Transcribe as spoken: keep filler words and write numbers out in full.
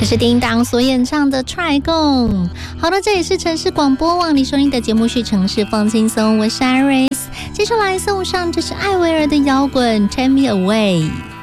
这是叮当所演唱的 Try Go。 好的，这里是城市广播网，你收听的节目是城市放轻松，我是 Iris。 接下来送上这是艾薇儿的摇滚 Take Me Away。